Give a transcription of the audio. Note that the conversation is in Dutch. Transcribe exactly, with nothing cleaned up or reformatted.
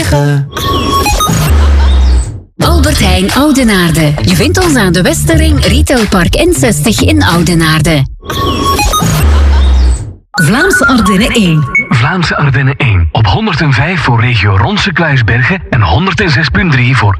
negen. Albert Heijn Oudenaarde. Je vindt ons aan de Westerring, Retailpark N zestig in Oudenaarde. Vlaamse Ardennen één. Vlaamse Ardennen één. Op honderdvijf voor regio Ronse Kluisbergen en honderdzes komma drie voor